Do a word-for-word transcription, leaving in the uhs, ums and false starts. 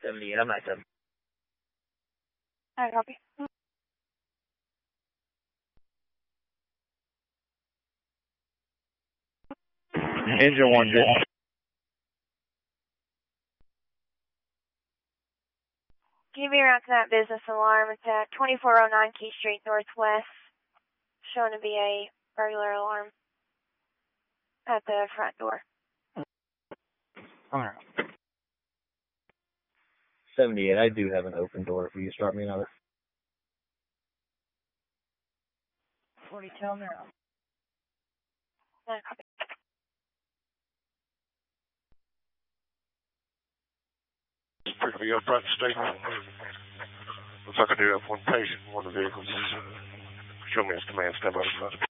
seventy-eight, I'm nine seven. I copy. Engine one, Jet. Can you be around to that business alarm? It's at twenty-four oh nine Key Street Northwest, showing to be a burglar alarm at the front door. Alright. seventy-eight, I do have an open door if you start me another. forty-two on their own. I copy. Pretty be upright statement. Looks like I do have one patient in one of the vehicles. Show me his command, step over.